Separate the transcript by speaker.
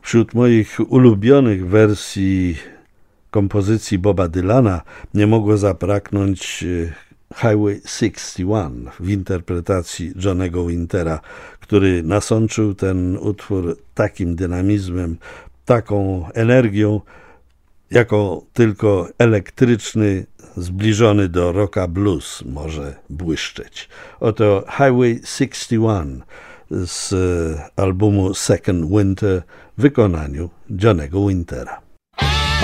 Speaker 1: Wśród moich ulubionych wersji kompozycji Boba Dylana nie mogło zabraknąć Highway 61 w interpretacji Johnego Wintera, który nasączył ten utwór takim dynamizmem, taką energią, jako tylko elektryczny, zbliżony do rocka blues może błyszczeć. Oto Highway 61 z albumu Second Winter w wykonaniu Johnego Wintera.